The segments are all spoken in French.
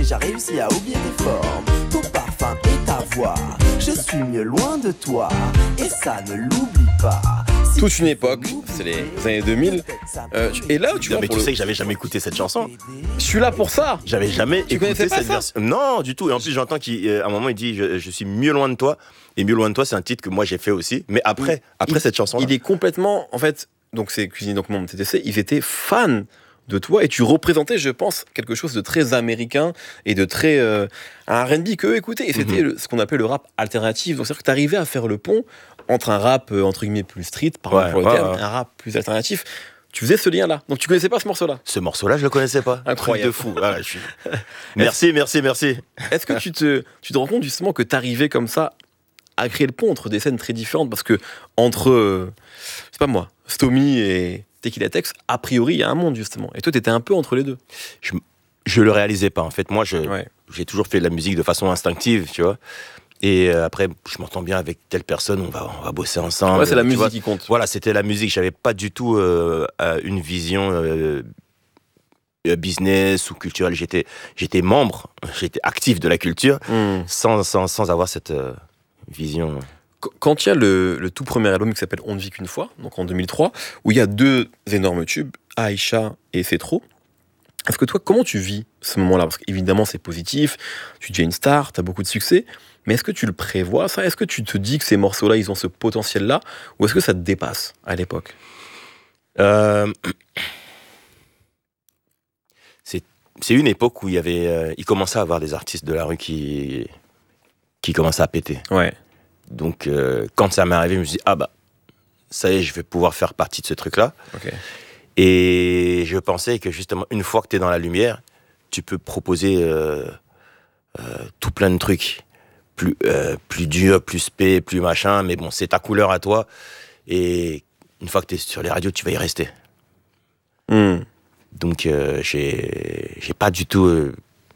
déjà réussi à oublier tes formes, ton parfum et ta voix. Je suis mieux loin de toi, et ça ne l'oublie pas. Si Toute une époque, c'est les années 2000. Et là, tu vois, mais tu sais que j'avais jamais écouté cette chanson. je suis là pour ça. J'avais jamais Tu connaissais écouté pas cette ça version. Non, du tout. Et en plus, j'entends qu'à un moment, il dit je suis mieux loin de toi. Et mieux loin de toi, c'est un titre que moi j'ai fait aussi. Mais après cette chanson. Il est complètement, en fait, donc c'est Cuisine donc Monde TTC, ils étaient fans de toi et tu représentais, je pense, quelque chose de très américain et de très un R&B qu'eux écoutaient. Et c'était ce qu'on appelait le rap alternatif. Donc c'est-à-dire que tu arrivais à faire le pont entre un rap entre guillemets plus street, pour le terme, un rap plus alternatif. Tu faisais ce lien-là. Donc tu connaissais pas ce morceau-là. Ce morceau-là, je le connaissais pas. Incroyable. De fou. Voilà, merci. Est-ce que tu te rends compte justement que tu arrivais comme ça à créer le pont entre des scènes très différentes, parce que entre, c'est pas moi, Stomy et Tequila Tex, a priori, il y a un monde, justement. Et toi, t'étais un peu entre les deux. Je le réalisais pas. En fait, moi, j'ai toujours fait de la musique de façon instinctive, tu vois. Et après, je m'entends bien avec telle personne, on va bosser ensemble. Ouais, c'est la musique qui compte. Voilà, c'était la musique. J'avais pas du tout une vision business ou culturelle. J'étais membre, j'étais actif de la culture, sans avoir cette vision. Quand il y a le tout premier album qui s'appelle On ne vit qu'une fois, donc en 2003, où il y a deux énormes tubes, Aïcha et C'est trop, est-ce que toi, comment tu vis ce moment-là? Parce qu'évidemment, c'est positif, tu deviens une star, tu as beaucoup de succès, mais est-ce que tu le prévois, ça? Est-ce que tu te dis que ces morceaux-là, ils ont ce potentiel-là, ou est-ce que ça te dépasse à l'époque? C'est une époque où il commençait à avoir des artistes de la rue qui commençaient à péter. Ouais. Donc, quand ça m'est arrivé, je me suis dit, ça y est, je vais pouvoir faire partie de ce truc-là. Okay. Et je pensais que justement, une fois que tu es dans la lumière, tu peux proposer tout plein de trucs. Plus dur, plus spé, plus machin, mais bon, c'est ta couleur à toi. Et une fois que tu es sur les radios, tu vas y rester. Donc, j'ai pas du tout...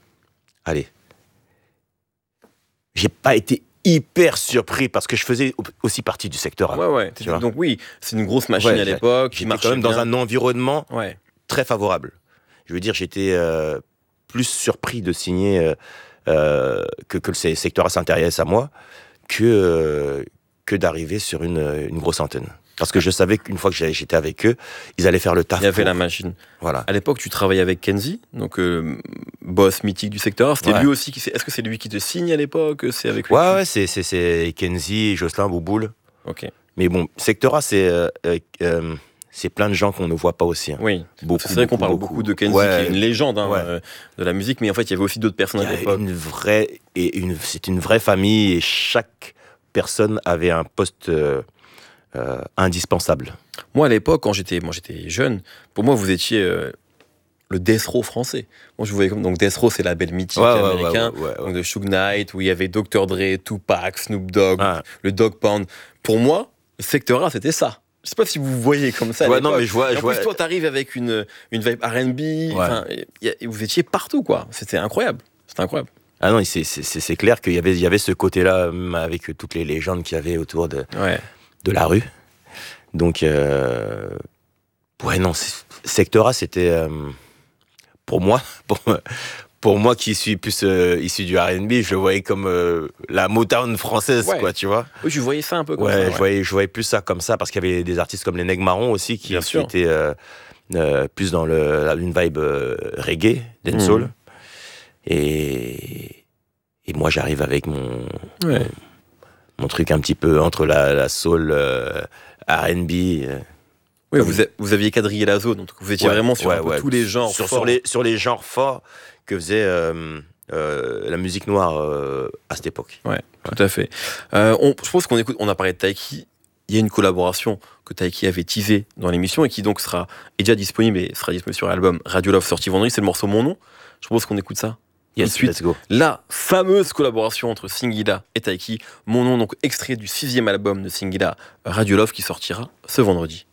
j'ai pas été hyper surpris parce que je faisais aussi partie du secteur. Ouais. Donc oui, c'est une grosse machine à l'époque. J'étais quand même dans un environnement très favorable. Je veux dire, j'étais plus surpris de signer que le secteur s'intéresse à moi que d'arriver sur une grosse antenne. Parce que je savais qu'une fois que j'étais avec eux, ils allaient faire le taf. Il y avait la machine. Voilà. À l'époque, tu travaillais avec Kenzie, donc boss mythique du secteur. C'était lui aussi est-ce que c'est lui qui te signe à l'époque? C'est avec lui. Ouais, c'est Kenzie, Jocelyn Bouboule. Ok. Mais bon, Sectora, c'est plein de gens qu'on ne voit pas aussi. Hein. Oui. C'est vrai qu'on parle beaucoup de Kenzie, qui est une légende de la musique, mais en fait, il y avait aussi d'autres personnes à l'époque. C'est une vraie famille et chaque personne avait un poste indispensable. Moi, à l'époque, quand j'étais jeune, pour moi, vous étiez le Death Row français. Moi, je vous voyais comme... Donc, Death Row, c'est la label mythique américain, donc de Suge Knight, où il y avait Dr. Dre, Tupac, Snoop Dogg, le Dogg Pound. Pour moi, Sector A, c'était ça. Je sais pas si vous voyez comme ça à l'époque. Non, mais je vois. En plus, toi, t'arrives avec une vibe R&B, vous étiez partout, quoi. C'était incroyable. Ah non, c'est clair qu'il y avait ce côté-là, avec toutes les légendes qu'il y avait autour de la rue. Donc, Sector A, c'était, pour moi qui suis plus issu du R&B, je le voyais comme la Motown française, quoi, tu vois. Oui, je voyais ça un peu comme ça. Je voyais plus ça comme ça, parce qu'il y avait des artistes comme les Nègres Marrons aussi, qui étaient plus dans une vibe reggae, dancehall. Et moi, j'arrive avec mon truc un petit peu entre la soul, R&B. Oui, vous aviez quadrillé la zone, donc vous étiez vraiment sur tous les genres forts. Sur les genres forts que faisait la musique noire à cette époque. Ouais, tout à fait. Je pense on a parlé de Taiki. Il y a une collaboration que Taiki avait teasée dans l'émission et qui donc est déjà disponible et sera disponible sur l'album Radio Love sorti vendredi. C'est le morceau Mon Nom. Je propose qu'on écoute ça. Yes, let's go. La fameuse collaboration entre Singila et Taiki. Mon Nom, donc extrait du 6e album de Singila, Radio Love, qui sortira ce vendredi.